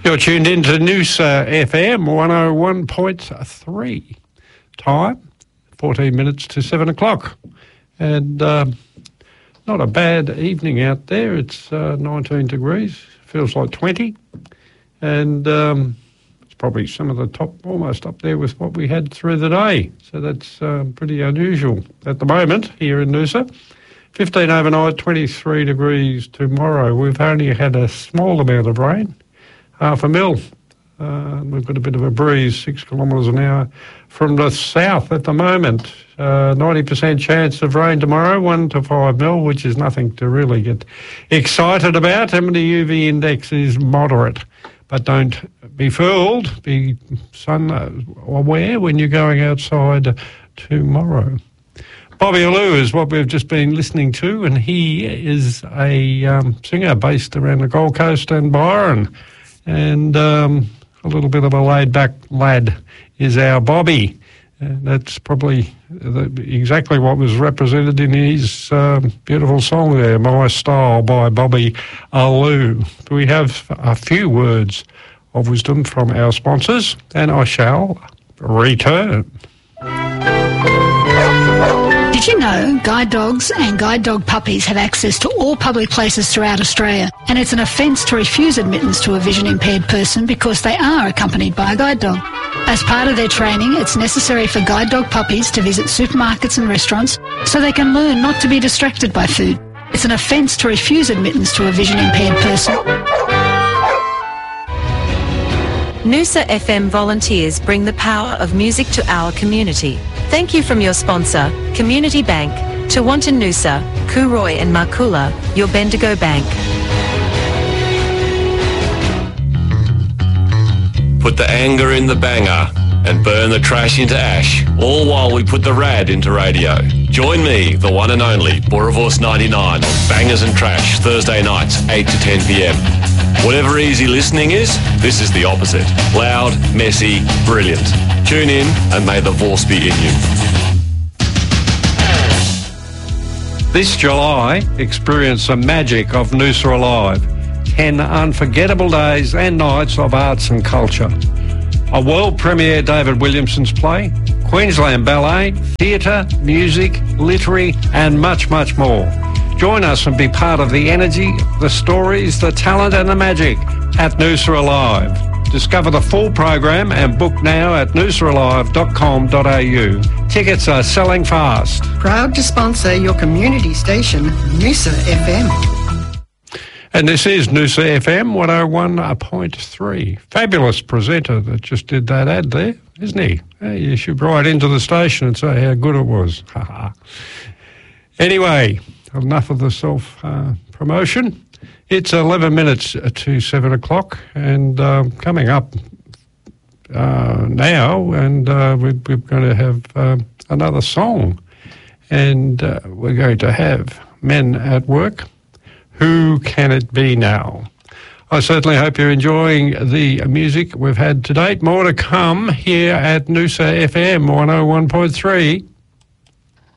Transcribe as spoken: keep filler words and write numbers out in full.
You're tuned in to Noosa F M one oh one point three. Time, fourteen minutes to seven o'clock. And um, not a bad evening out there. It's uh, nineteen degrees, feels like twenty. And um, it's probably some of the top, almost up there with what we had through the day. So that's uh, pretty unusual at the moment here in Noosa. fifteen overnight, twenty-three degrees tomorrow. We've only had a small amount of rain. Half a mil. Uh, we've got a bit of a breeze, six kilometres an hour from the south at the moment. Uh, ninety percent chance of rain tomorrow, one to five mil, which is nothing to really get excited about. And the U V index is moderate. But don't be fooled. Be sun aware when you're going outside tomorrow. Bobby Alou is what we've just been listening to, and he is a um, singer based around the Gold Coast and Byron. And um, a little bit of a laid-back lad is our Bobby. And that's probably the, exactly what was represented in his um, beautiful song there, My Style by Bobby Alou. We have a few words of wisdom from our sponsors, and I shall return. Did you know guide dogs and guide dog puppies have access to all public places throughout Australia, and it's an offence to refuse admittance to a vision-impaired person because they are accompanied by a guide dog? As part of their training, it's necessary for guide dog puppies to visit supermarkets and restaurants so they can learn not to be distracted by food. It's an offence to refuse admittance to a vision-impaired person. Noosa F M volunteers bring the power of music to our community. Thank you from your sponsor, Community Bank, Tewantin Noosa, Cooroy and Markula, your Bendigo Bank. Put the anger in the banger and burn the trash into ash, all while we put the rad into radio. Join me, the one and only, Boravorce ninety-nine, on Bangers and Trash, Thursday nights, eight to ten p.m. Whatever easy listening is, this is the opposite. Loud, messy, brilliant. Tune in and may the Vorce be in you. This July, experience the magic of Noosa Alive. ten unforgettable days and nights of arts and culture. A world premiere David Williamson's play, Queensland Ballet, theatre, music, literary and much, much more. Join us and be part of the energy, the stories, the talent and the magic at Noosa Alive. Discover the full program and book now at noosa alive dot com dot a u. Tickets are selling fast. Proud to sponsor your community station, Noosa F M. And this is Noosa F M one oh one point three. Fabulous presenter that just did that ad there, isn't he? Hey, you should write into the station and say how good it was. Anyway, enough of the self-promotion. Uh, it's eleven minutes to seven o'clock, and uh, coming up uh, now, and uh, we're, we're going to have uh, another song, and uh, we're going to have Men at Work. Who Can It Be Now? I certainly hope you're enjoying the music we've had to date. More to come here at Noosa F M one oh one point three.